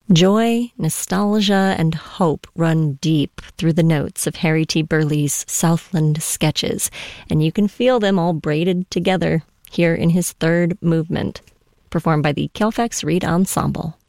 Joy, nostalgia, and hope run deep through the notes of Harry T. Burleigh's Southland Sketches, and you can feel them all braided together here in his third movement, performed by the Koufax Reed Ensemble.